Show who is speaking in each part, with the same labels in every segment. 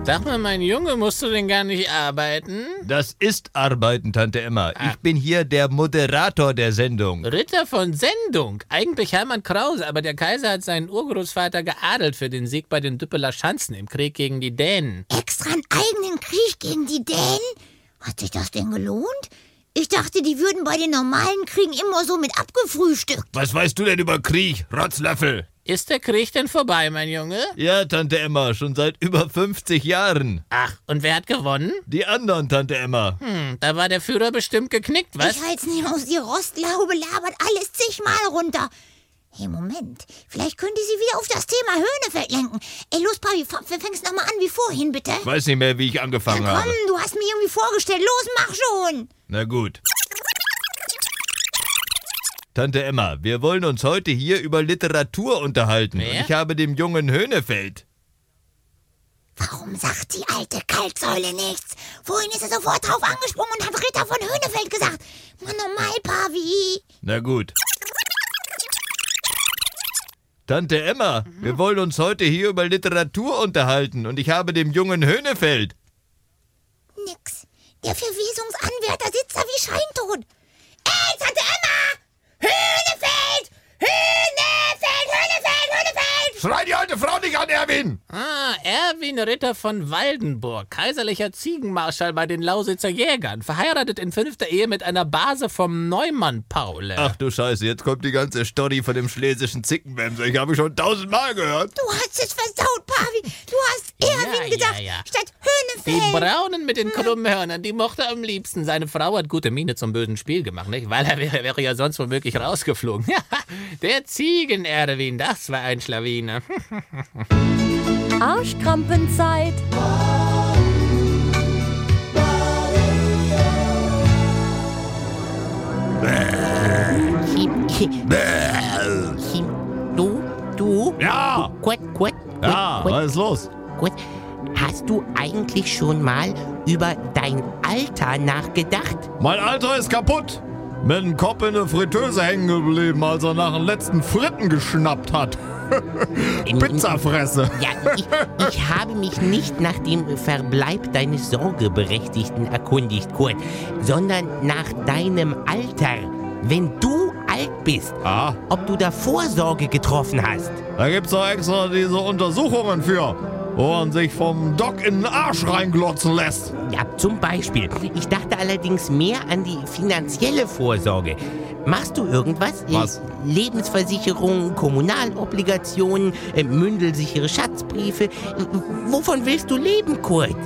Speaker 1: Sag mal, mein Junge, musst du denn gar nicht arbeiten?
Speaker 2: Das ist Arbeiten, Tante Emma. Ich bin hier der Moderator der Sendung.
Speaker 1: Ritter von Sendung? Eigentlich Hermann Krause, aber der Kaiser hat seinen Urgroßvater geadelt für den Sieg bei den Düppeler Schanzen im Krieg gegen die Dänen.
Speaker 3: Extra einen eigenen Krieg gegen die Dänen? Hat sich das denn gelohnt? Ich dachte, die würden bei den normalen Kriegen immer so mit abgefrühstückt.
Speaker 2: Was weißt du denn über Krieg, Rotzlöffel?
Speaker 1: Ist der Krieg denn vorbei, mein Junge?
Speaker 2: Ja, Tante Emma, schon seit über 50 Jahren.
Speaker 1: Ach, und wer hat gewonnen?
Speaker 2: Die anderen, Tante Emma.
Speaker 1: Da war der Führer bestimmt geknickt, was?
Speaker 3: Ich halt's nicht aus, die Rostlaube labert alles zigmal runter. Hey, Moment, vielleicht könnte sie wieder auf das Thema Höhnefeld lenken. Ey, los, Papi, fängst nochmal an wie vorhin, bitte.
Speaker 2: Ich weiß nicht mehr, wie ich angefangen
Speaker 3: Komm,
Speaker 2: habe.
Speaker 3: du hast mir irgendwie vorgestellt. Los, mach schon.
Speaker 2: Na gut. Tante Emma, wir wollen uns heute hier über Literatur unterhalten.
Speaker 1: Wer?
Speaker 2: Und ich habe dem jungen Höhnefeld.
Speaker 3: Warum sagt die alte Kaltsäule nichts? Vorhin ist er sofort drauf angesprungen und hat Ritter von Höhnefeld gesagt. Mann, normal, Pavi.
Speaker 2: Na gut. Tante Emma, wir wollen uns heute hier über Literatur unterhalten. Und ich habe dem jungen Höhnefeld.
Speaker 3: Nix. Der Verwesungsanwärter sitzt da wie scheintot. Ey, Tante Emma! Höhnefeld! Höhnefeld! Höhnefeld! Höhnefeld!
Speaker 2: Schrei die alte Frau nicht an, Erwin!
Speaker 1: Erwin Ritter von Waldenburg, kaiserlicher Ziegenmarschall bei den Lausitzer Jägern, verheiratet in 5. Ehe mit einer Base vom Neumann-Paule.
Speaker 2: Ach du Scheiße, jetzt kommt die ganze Story von dem schlesischen Zickenwämser. Ich habe schon 1000-mal gehört.
Speaker 3: Du hast es versaut, Pavi. Du hast Erwin gesagt, statt
Speaker 1: Die
Speaker 3: Höhnefeld.
Speaker 1: Braunen mit den krummen Hörnern, die mochte er am liebsten. Seine Frau hat gute Miene zum bösen Spiel gemacht, nicht? Weil er wäre ja sonst womöglich rausgeflogen. Der Ziegen-Erwin, das war ein Schlawiner.
Speaker 4: Arschkrampenzeit.
Speaker 5: Du?
Speaker 2: Ja!
Speaker 5: Gut.
Speaker 2: Ja, was ist los?
Speaker 5: Gut. Hast du eigentlich schon mal über dein Alter nachgedacht?
Speaker 2: Mein Alter ist kaputt. Mit dem Kopf in der Fritteuse hängen geblieben, als er nach den letzten Fritten geschnappt hat. Pizzafresse.
Speaker 5: Ja, ich habe mich nicht nach dem Verbleib deines Sorgeberechtigten erkundigt, Kurt, sondern nach deinem Alter. Wenn du alt bist, ob du da Vorsorge getroffen hast.
Speaker 2: Da gibt's doch extra diese Untersuchungen für, wo man sich vom Doc in den Arsch reinglotzen lässt.
Speaker 5: Ja, zum Beispiel. Ich dachte allerdings mehr an die finanzielle Vorsorge. Machst du irgendwas?
Speaker 2: Was?
Speaker 5: Lebensversicherung, Kommunalobligationen, mündelsichere Schatzbriefe. Wovon willst du leben, Kurt?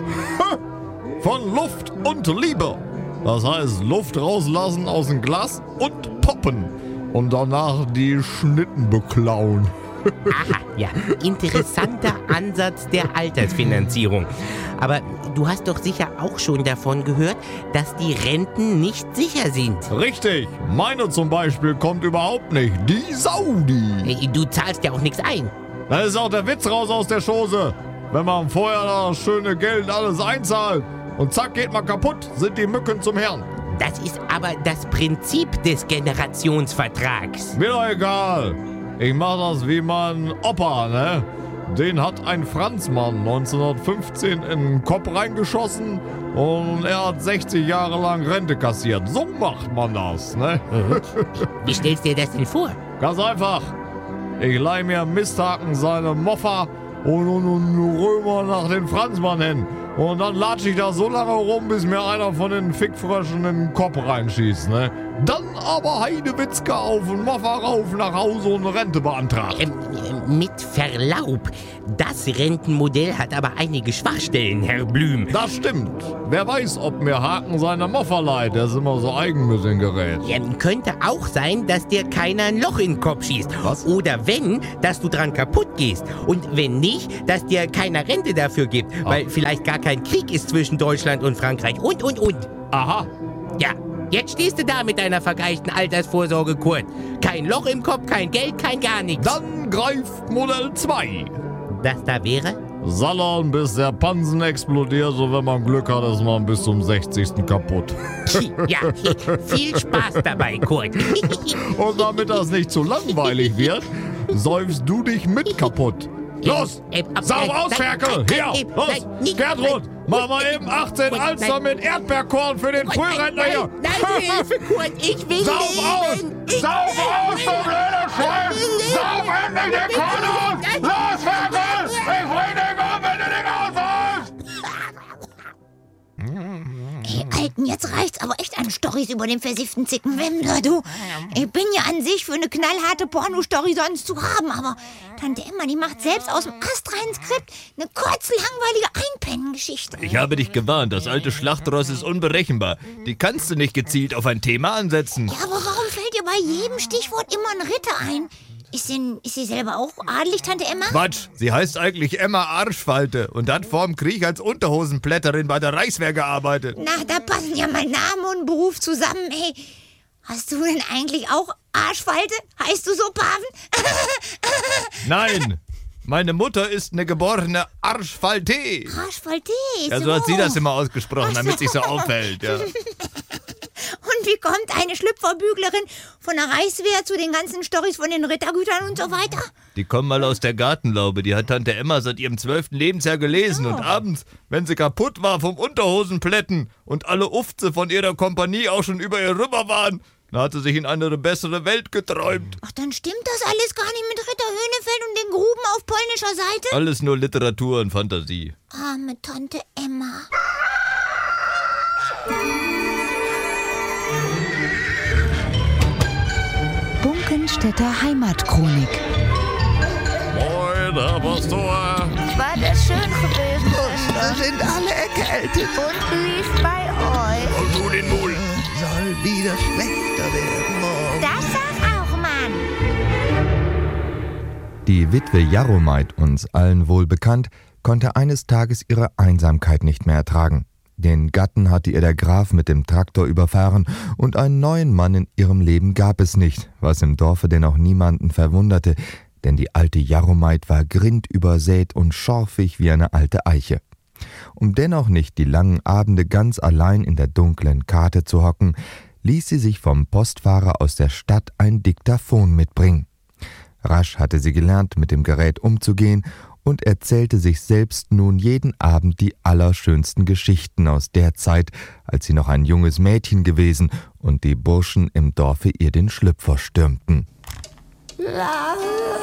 Speaker 2: Von Luft und Liebe. Das heißt, Luft rauslassen aus dem Glas und poppen. Und danach die Schnitten beklauen.
Speaker 5: Aha, ja. Interessanter Ansatz der Altersfinanzierung. Aber du hast doch sicher auch schon davon gehört, dass die Renten nicht sicher sind.
Speaker 2: Richtig. Meine zum Beispiel kommt überhaupt nicht. Die Saudi.
Speaker 5: Du zahlst ja auch nichts ein.
Speaker 2: Da ist auch der Witz raus aus der Chose. Wenn man vorher das schöne Geld alles einzahlt und zack geht man kaputt, sind die Mücken zum Herrn.
Speaker 5: Das ist aber das Prinzip des Generationsvertrags.
Speaker 2: Mir doch egal. Ich mach das wie mein Opa, ne? Den hat ein Franzmann 1915 in den Kopf reingeschossen und er hat 60 Jahre lang Rente kassiert. So macht man das, ne?
Speaker 5: Wie stellst du dir das denn vor?
Speaker 2: Ganz einfach. Ich leih mir Misthaken seine Moffa und Römer nach den Franzmann hin. Und dann latsche ich da so lange rum, bis mir einer von den Fickfröschen in den Kopf reinschießt, ne? Dann aber Heidewitzka auf und Moffa rauf nach Hause und Rente beantragt.
Speaker 5: Mit Verlaub, das Rentenmodell hat aber einige Schwachstellen, Herr Blüm.
Speaker 2: Das stimmt. Wer weiß, ob mir Haken seine Moffa leiht. Der ist immer so eigen mit dem Gerät.
Speaker 5: Könnte auch sein, dass dir keiner ein Loch in den Kopf schießt.
Speaker 2: Was?
Speaker 5: Oder wenn, dass du dran kaputt gehst. Und wenn nicht, dass dir keiner Rente dafür gibt. Weil vielleicht gar kein Krieg ist zwischen Deutschland und Frankreich. Und.
Speaker 2: Aha.
Speaker 5: Ja, jetzt stehst du da mit deiner vergeichten Altersvorsorge, Kurt. Kein Loch im Kopf, kein Geld, kein gar nichts.
Speaker 2: Dann greift Modell 2.
Speaker 5: Das da wäre?
Speaker 2: Sallern, bis der Pansen explodiert. So, wenn man Glück hat, ist man bis zum 60. kaputt.
Speaker 5: Ja, viel Spaß dabei, Kurt.
Speaker 2: Und damit das nicht zu langweilig wird, säufst du dich mit kaputt. Los, saug aus, Ferkel! Hier, los, Gertrud, mach mal eben 18 Alster mit Erdbeerkorn für den Frührentner hier!
Speaker 5: Nein, Hilfe, Kurt, ich will
Speaker 2: Saug aus!
Speaker 5: leben!
Speaker 2: Saug aus, du blöder Schwein! Saug endlich den Korn aus! Los, Ferkel! Ich bring dich um, wenn du nicht aussaugst!
Speaker 3: Ey, Alten, jetzt reicht's aber echt an Storys über den versifften Zickenwemser, du. Ich bin ja an sich für eine knallharte Pornostory sonst zu haben, aber Tante Emma, die macht selbst aus dem astreinen Skript eine kurz langweilige Einpennengeschichte.
Speaker 4: Ich habe dich gewarnt, das alte Schlachtross ist unberechenbar. Die kannst du nicht gezielt auf ein Thema ansetzen.
Speaker 3: Ja, aber warum fällt dir bei jedem Stichwort immer ein Ritter ein? Ist sie selber auch adelig, Tante Emma?
Speaker 4: Quatsch, sie heißt eigentlich Emma Arschfalte und hat vorm Krieg als Unterhosenplätterin bei der Reichswehr gearbeitet.
Speaker 3: Na, da passen ja mal Name und Beruf zusammen, ey. Hast du denn eigentlich auch Arschfalte? Heißt du so, Paven?
Speaker 4: Nein, meine Mutter ist eine geborene Arschfalte.
Speaker 3: Arschfalte,
Speaker 4: Ja, so hat sie das immer ausgesprochen, damit sich so auffällt. Ja.
Speaker 3: Und wie kommt eine Schlüpferbüglerin von der Reichswehr zu den ganzen Storys von den Rittergütern und so weiter?
Speaker 4: Die kommen mal aus der Gartenlaube. Die hat Tante Emma seit ihrem 12. Lebensjahr gelesen. Und abends, wenn sie kaputt war vom Unterhosenplätten und alle Ufze von ihrer Kompanie auch schon über ihr rüber waren, dann hat sie sich in eine bessere Welt geträumt.
Speaker 3: Ach, dann stimmt das alles gar nicht mit Ritter Höhnefeld und den Gruben auf polnischer Seite?
Speaker 4: Alles nur Literatur und Fantasie.
Speaker 3: Arme Tante Emma.
Speaker 6: Bunkenstädter Heimatchronik.
Speaker 2: Moin, Herr Pastor.
Speaker 7: War das schön gewesen?
Speaker 8: Da sind alle erkältet.
Speaker 7: Und wie lief's bei euch?
Speaker 4: Und du den Mul.
Speaker 8: Soll wieder schlechter werden morgen.
Speaker 7: Das sag auch, Mann.
Speaker 9: Die Witwe Jaromait, uns allen wohl bekannt, konnte eines Tages ihre Einsamkeit nicht mehr ertragen. Den Gatten hatte ihr der Graf mit dem Traktor überfahren und einen neuen Mann in ihrem Leben gab es nicht, was im Dorfe denn auch niemanden verwunderte, denn die alte Jaromait war grindübersät und schorfig wie eine alte Eiche. Um dennoch nicht die langen Abende ganz allein in der dunklen Kate zu hocken, ließ sie sich vom Postfahrer aus der Stadt ein Diktaphon mitbringen. Rasch hatte sie gelernt, mit dem Gerät umzugehen und erzählte sich selbst nun jeden Abend die allerschönsten Geschichten aus der Zeit, als sie noch ein junges Mädchen gewesen und die Burschen im Dorfe ihr den Schlüpfer stürmten.